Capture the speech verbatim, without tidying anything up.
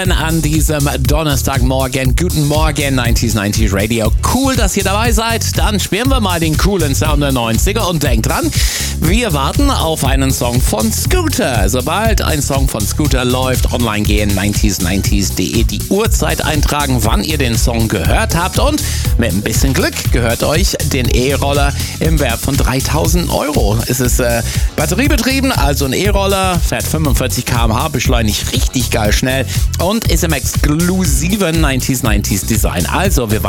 An diesem Donnerstagmorgen. Guten Morgen, neunzig neunzig Radio. Cool, dass ihr dabei seid. Dann spielen wir mal den coolen Sound der neunziger und denkt dran, wir warten auf einen Song von Scooter. Sobald ein Song von Scooter läuft, online gehen, neunzig neunzig punkt de, die Uhrzeit eintragen, wann ihr den Song gehört habt und mit ein bisschen Glück gehört euch den E-Roller im Wert von dreitausend Euro. Es ist äh, batteriebetrieben, also ein E-Roller, fährt fünfundvierzig Kilometer pro Stunde, beschleunigt richtig geil schnell und ist im exklusiven neunzig neunzig Design. Also wir